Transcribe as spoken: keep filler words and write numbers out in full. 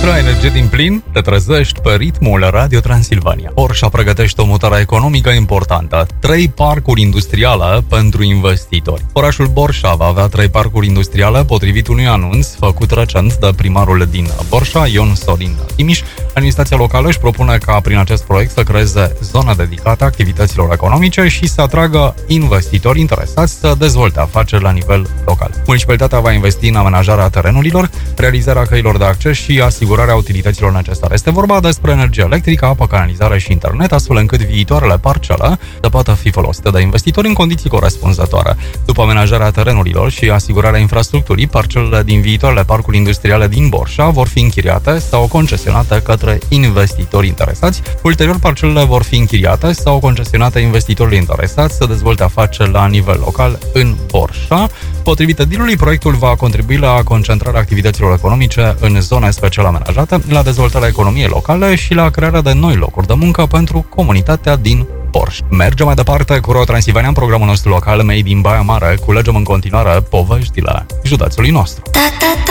Pentru energie din plin, te trezești pe ritmul Radio Transilvania. Borșa pregătește o mutare economică importantă. Trei parcuri industriale pentru investitori. Orașul Borșa va avea trei parcuri industriale potrivit unui anunț făcut recent de primarul din Borșa, Ion Sorin Timiș. Administrația locală își propune ca prin acest proiect să creeze zone dedicate activităților economice și să atragă investitori interesați să dezvolte afaceri la nivel local. Municipalitatea va investi în amenajarea terenurilor, realizarea căilor de acces și asigurarea utilităților necesare. Este vorba despre energie electrică, apă, canalizare și internet, astfel încât viitoarele parcele să poată fi folosite de investitori în condiții corespunzătoare. După amenajarea terenurilor și asigurarea infrastructurii, parcelele din viitoarele parcuri industriale din Borșa vor fi închiriate sau concesionate către investitori interesați. Ulterior, parcelele vor fi închiriate sau concesionate investitorilor interesați să dezvolte afaceri la nivel local în Borșa. Potrivit edilului, proiectul va contribui la concentrarea activităților economice în zone special amenajate, la dezvoltarea economiei locale și la crearea de noi locuri de muncă pentru comunitatea din Borșa. Mergem mai departe cu Radio Transilvania în programul nostru local Made in Baia Mare. Culegem în continuare poveștile județului nostru.